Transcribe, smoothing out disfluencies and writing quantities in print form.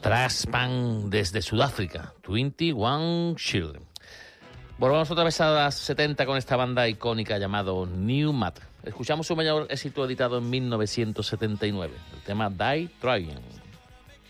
thrash punk desde Sudáfrica, 21 Children. Volvamos otra vez a las 70 con esta banda icónica llamado New Matter. Escuchamos su mayor éxito editado en 1979, el tema Die Trying.